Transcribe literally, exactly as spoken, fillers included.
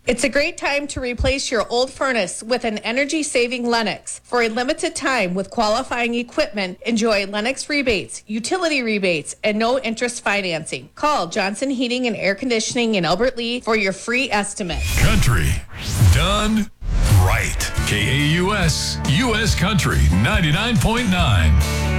It's a great time to replace your old furnace with an energy-saving Lennox. For a limited time with qualifying equipment, enjoy Lennox rebates, utility rebates, and no interest financing. Call Johnson Heating and Air Conditioning in Albert Lea for your free estimate. Country done right. K A U S, U S Country ninety-nine point nine.